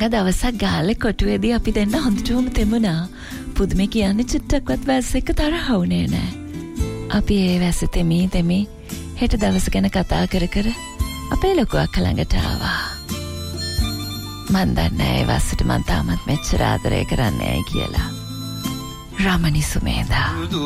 දවසක් ගාලේ කොටුවේදී අපි දෙන්න හොඳටම තෙමුණා. පුදුමේ කියන්නේ චුට්ටක්වත් වැස්ස එක තරහ වුණේ නෑ. අපි ඒ වැස්ස තෙමි හෙට දවස ගැන කතා කර අපේ ලොකු අක්කා ළඟට ආවා. මන් දන්නේ ඒ වැස්සට මන් තාමත් මෙච්චර ආදරය කරන්නේ ඇයි කියලා. රමණි සුමේදා